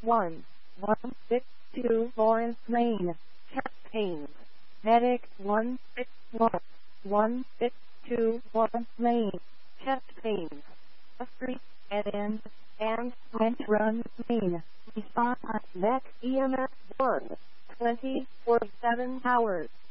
162 Lawrence Lane, chest pains. Medic 162 Lawrence Lane, chest pains. A street at end and Went Run Lane. Response neck EMS 1 24/7 hours.